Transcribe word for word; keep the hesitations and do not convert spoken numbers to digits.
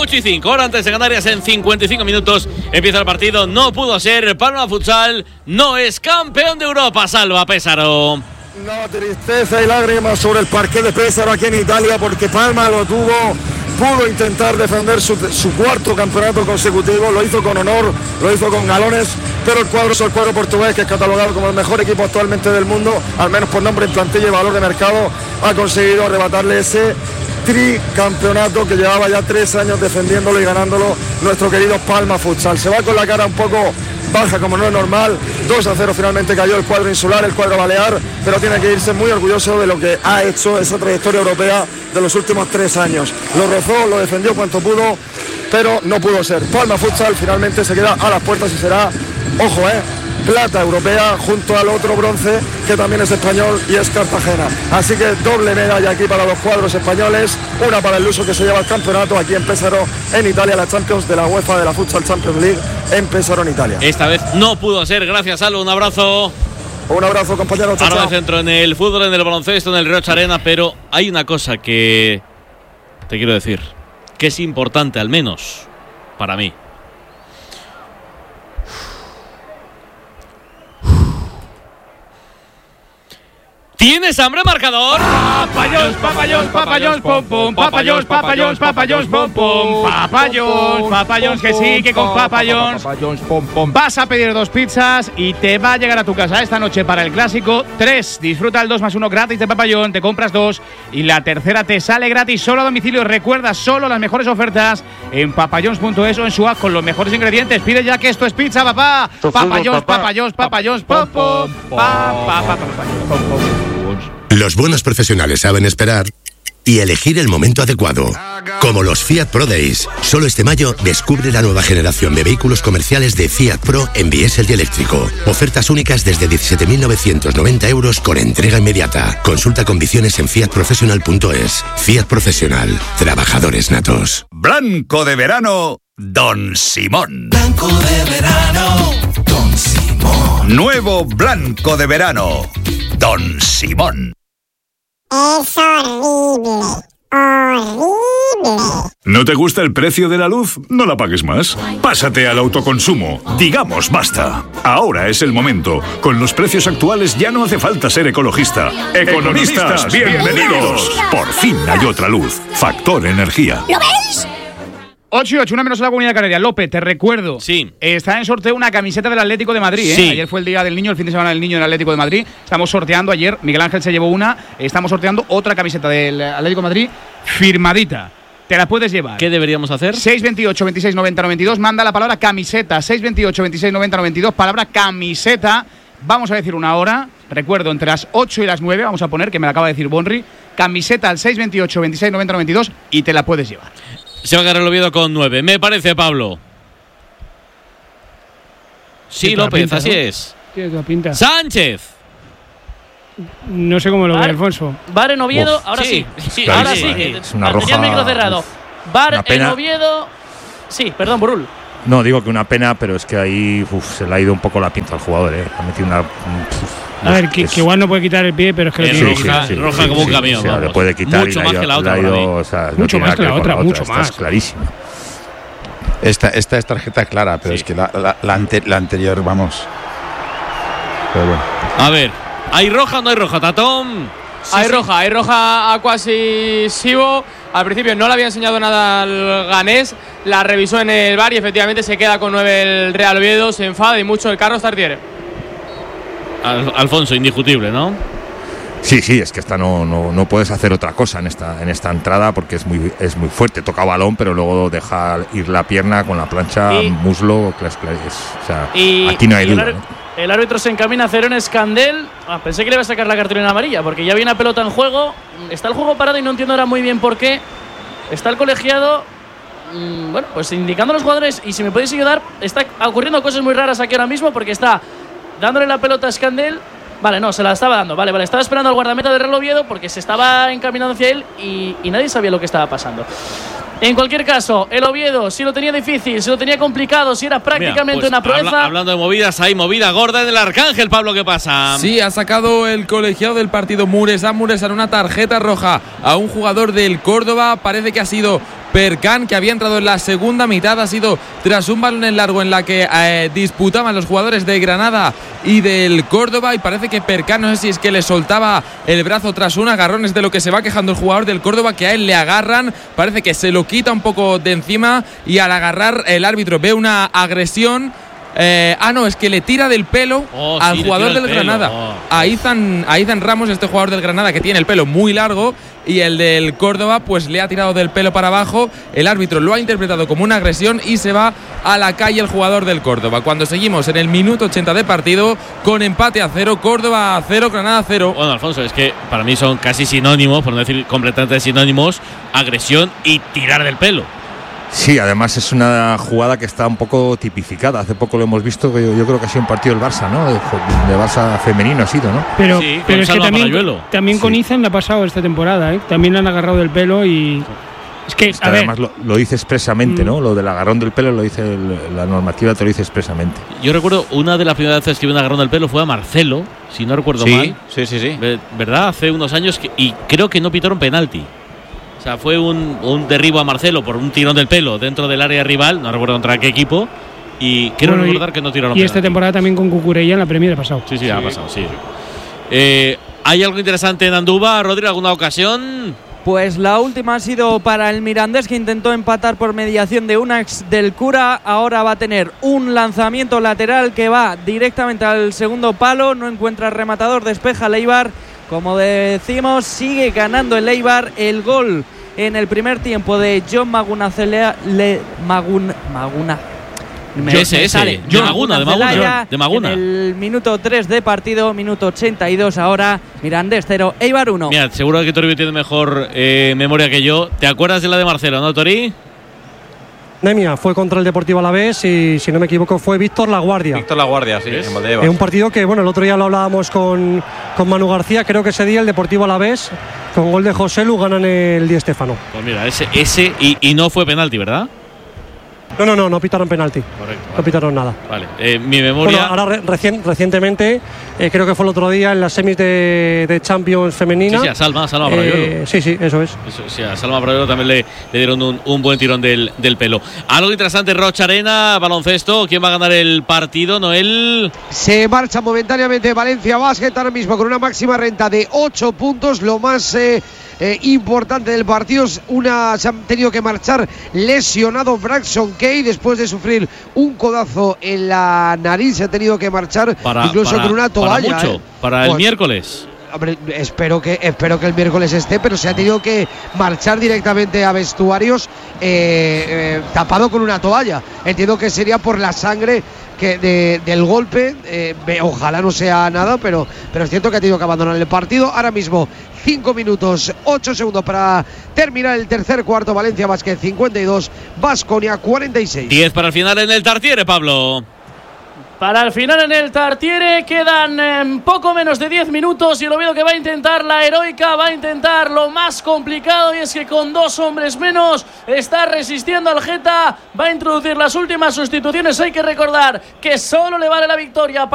ocho y cinco, hora antes de Canarias, en cincuenta y cinco minutos empieza el partido. No pudo ser. Palma Futsal no es campeón de Europa. Salva Pesaro. No, tristeza y lágrimas sobre el parquet de Pesaro aquí en Italia, porque Palma lo tuvo, pudo intentar defender su, su cuarto campeonato consecutivo, lo hizo con honor, lo hizo con galones, pero el cuadro es el cuadro portugués, que es catalogado como el mejor equipo actualmente del mundo, al menos por nombre en plantilla y valor de mercado, ha conseguido arrebatarle ese tricampeonato que llevaba ya tres años defendiéndolo y ganándolo nuestro querido Palma Futsal. Se va con la cara un poco baja, como no es normal. Dos a cero finalmente cayó el cuadro insular, el cuadro balear, pero tiene que irse muy orgulloso de lo que ha hecho esa trayectoria europea de los últimos tres años. Lo rozó, lo defendió cuanto pudo, pero no pudo ser. Palma Futsal finalmente se queda a las puertas y será, ojo, eh, plata europea junto al otro bronce que también es español y es Cartagena. Así que doble medalla aquí para los cuadros españoles, una para el luso que se lleva el campeonato aquí en Pesaro, en Italia, la Champions de la UEFA de la Futsal Champions League en Pesaro, en Italia. Esta vez no pudo ser. Gracias, Aldo. Un abrazo. Un abrazo, compañero. Ahora me centro en el fútbol, en el baloncesto, en el Rioja Arena, pero hay una cosa que te quiero decir, que es importante, al menos para mí. ¿Tienes hambre, marcador? Papayos, papayos, papayos, pom pom, papayos, papayos, papayos, pom pom, papayos, papayos, que sí, que con papayos vas a pedir dos pizzas y te va a llegar a tu casa esta noche para el clásico. Tres, disfruta el dos más uno gratis de papayón, te compras dos y la tercera te sale gratis solo a domicilio. Recuerda, solo las mejores ofertas en papayons punto es o en su app con los mejores ingredientes. Pide ya que esto es pizza, papá. Papayos, papayos, papayos, pom pom, papayos, pom pom. Los buenos profesionales saben esperar y elegir el momento adecuado. Como los Fiat Pro Days. Solo este mayo descubre la nueva generación de vehículos comerciales de Fiat Pro en diésel y eléctrico. Ofertas únicas desde diecisiete mil novecientos noventa euros con entrega inmediata. Consulta condiciones en fiat professional punto es. Fiat Profesional. Trabajadores natos. Blanco de verano, Don Simón. Blanco de verano, Don Simón. Nuevo Blanco de verano, Don Simón. Es horrible, horrible. ¿No te gusta el precio de la luz? No la pagues más. Pásate al autoconsumo. Digamos basta. Ahora es el momento. Con los precios actuales ya no hace falta ser ecologista. Economistas, bienvenidos. Por fin hay otra luz. Factor Energía. ¿Lo veis? ocho y ocho, una menos en la Comunidad Canaria. López, te recuerdo. Sí. Está en sorteo una camiseta del Atlético de Madrid. ¿eh? Sí. Ayer fue el día del niño, el fin de semana del niño en el Atlético de Madrid. Estamos sorteando ayer. Miguel Ángel se llevó una. Estamos sorteando otra camiseta del Atlético de Madrid firmadita. Te la puedes llevar. ¿Qué deberíamos hacer? seis veintiocho, veintiséis noventa, noventa y dos. Manda la palabra camiseta. seis veintiocho, veintiséis noventa, noventa y dos. Palabra camiseta. Vamos a decir una hora. Recuerdo, entre las ocho y las nueve. Vamos a poner, que me la acaba de decir Bonri. Camiseta al seis veintiocho, veintiséis noventa, noventa y dos. Y te la puedes llevar. Se va a ganar el Oviedo con nueve. Me parece, Pablo. Sí, Sí, López, pinta, así ¿no? es. Tiene toda pinta. Sánchez. No sé cómo lo ve Bar- Alfonso. Bar en Oviedo, Uf, ahora sí, sí. sí, ahora sí, sí. sí. que- Es una ah, tenía el roja- micro cerrado. Bar una en pena. Oviedo. Sí, perdón, Burul. No, digo que una pena, pero es que ahí uf, se le ha ido un poco la pinza al jugador, ¿eh? Ha metido una. Uf, A ver, que, es- que igual no puede quitar el pie, pero es que lo Es tiene roja, que quitar. sí, roja sí, como un sí, camión, o sea, vamos. le puede quitar Mucho y más le ha que la ido- otra le ha para ido, mí. o sea, no Mucho tiene más nada que la ver con otra, mucho esta más. es clarísimo. Esta, esta es tarjeta clara, pero Sí. es que la, la, la, ante- la anterior, vamos. Pero bueno. A ver, ¿hay roja o no hay roja, Tatón? hay roja, hay roja a Quasi Sibo. Al principio no le había enseñado nada al ganés, la revisó en el V A R y efectivamente se queda con nueve el Real Oviedo, se enfada y mucho el Carlos Tartiere. Al- Alfonso, indiscutible, ¿no? Sí, sí, es que esta no, no, no puedes hacer otra cosa en esta, en esta entrada porque es muy, es muy fuerte. Toca balón, pero luego deja ir la pierna con la plancha, Y- muslo. Clas, clas, es- o sea, Y, aquí no hay y el, duda. ar- ¿no? el árbitro se encamina a Cerón Escandel. Ah, pensé que le iba a sacar la cartulina amarilla porque ya viene una pelota en juego. Está el juego parado y no entiendo ahora muy bien por qué. Está el colegiado, mmm, bueno, pues indicando a los jugadores. Y si me podéis ayudar, está ocurriendo cosas muy raras aquí ahora mismo porque está dándole la pelota a Escandel. Vale, no, se la estaba dando. Vale, vale, estaba esperando al guardameta del Real Oviedo porque se estaba encaminando hacia él y, y nadie sabía lo que estaba pasando. En cualquier caso, el Oviedo si lo tenía difícil, si lo tenía complicado, si era prácticamente Mira, pues, una proeza. habla- hablando de movidas, hay movida gorda en el Arcángel, Pablo, ¿qué pasa? Sí, ha sacado el colegiado del partido Muresan. Muresan una tarjeta roja a un jugador del Córdoba. Parece que ha sido Perkan, que había entrado en la segunda mitad. Ha sido tras un balón en largo en la que eh, disputaban los jugadores de Granada y del Córdoba, y parece que Perkan, no sé si es que le soltaba el brazo tras un agarrón, es de lo que se va quejando el jugador del Córdoba, que a él le agarran, parece que se lo quita un poco de encima, y al agarrar el árbitro ve una agresión. Eh, ah, no, es que le tira del pelo oh, al sí, jugador del pelo. Granada, oh. a Izan, a Izan Ramos, este jugador del Granada que tiene el pelo muy largo, y el del Córdoba pues le ha tirado del pelo para abajo. El árbitro lo ha interpretado como una agresión y se va a la calle el jugador del Córdoba. Cuando seguimos en el minuto ochenta de partido con empate a cero, Córdoba a cero, Granada a cero. Bueno, Alfonso, es que para mí son casi sinónimos, por no decir completamente sinónimos, agresión y tirar del pelo. Sí, además es una jugada que está un poco tipificada. Hace poco lo hemos visto, yo, yo creo que ha sido un partido del Barça, ¿no? De, de Barça femenino ha sido, ¿no? Pero, sí, pero es que también, también sí. con Izan le ha pasado esta temporada, ¿eh? También le han agarrado del pelo y... Es que, es que a además ver, lo, lo dice expresamente, mm. ¿no? Lo del agarrón del pelo lo dice el, la normativa, te lo dice expresamente. Yo recuerdo una de las primeras veces que vi un agarrón del pelo fue a Marcelo, si no recuerdo sí, mal. Sí, sí, sí. ¿Verdad? Hace unos años que, y creo que no pitaron penalti. O sea, fue un, un derribo a Marcelo por un tirón del pelo dentro del área rival, no recuerdo contra qué equipo, y quiero bueno, recordar y, que no tiraron Y penalti. esta temporada también con Cucurella en la Premier ha pasado. Sí, sí, sí, ha pasado, sí. Eh, ¿Hay algo interesante en Andúba, Rodri, alguna ocasión? Pues la última ha sido para el Mirandés, que intentó empatar por mediación de Unax del Cura. Ahora va a tener un lanzamiento lateral que va directamente al segundo palo. No encuentra rematador, despeja Leibar. Como decimos, sigue ganando el Eibar. El gol en el primer tiempo de John Maguna Celea, le, Magun, Maguna Me, ese, me sale. John Maguna, de Maguna, de Maguna. En el minuto tres de partido, minuto ochenta y dos ahora. Mirandés cero, Eibar uno. Mira, seguro que Toribio tiene mejor eh, memoria que yo. ¿Te acuerdas de la de Marcelo, no, Tori? Nemia fue contra el Deportivo Alavés y, si no me equivoco, fue Víctor Laguardia. Víctor Laguardia, sí, en Valdebebas. Es un partido que, bueno, el otro día lo hablábamos con, con Manu García. Creo que ese día el Deportivo Alavés, con gol de José Lu, ganan el Di Stéfano. Pues mira, ese, ese y, y no fue penalti, ¿verdad? No, no, no, no pitaron penalti. Correcto. No pitaron nada. Vale, eh, mi memoria. Bueno, ahora re recien, recientemente, eh, creo que fue el otro día en las semis de, de Champions femenina. Sí, sí, a Salma, a Salma Brayolo. Eh, sí, sí, eso es. Eso, sí, a Salma Brayolo también le, le dieron un, un buen tirón del, del pelo. Algo interesante, Rocha Arena, baloncesto. ¿Quién va a ganar el partido, Noel? Se marcha momentáneamente Valencia Basket ahora mismo con una máxima renta de ocho puntos. Lo más eh, eh, importante del partido es una. Se han tenido que marchar lesionado Braxton Kay después de sufrir un codazo en la nariz. Se ha tenido que marchar para, incluso para, con una toalla. Para mucho, eh. para el pues, miércoles. Hombre, espero que, espero que el miércoles esté, pero se ha tenido que marchar directamente a vestuarios eh, eh, tapado con una toalla. Entiendo que sería por la sangre que de, del golpe. Eh, ojalá no sea nada, pero, pero es cierto que ha tenido que abandonar el partido. Ahora mismo cinco minutos, ocho segundos para terminar el tercer cuarto. Valencia Basket cincuenta y dos, Baskonia cuarenta y seis. diez para el final en el Tartiere, Pablo. Para el final en el Tartiere quedan eh, poco menos de diez minutos y lo veo que va a intentar la heroica, va a intentar lo más complicado, y es que con dos hombres menos está resistiendo al Geta, va a introducir las últimas sustituciones. Hay que recordar que solo le vale la victoria para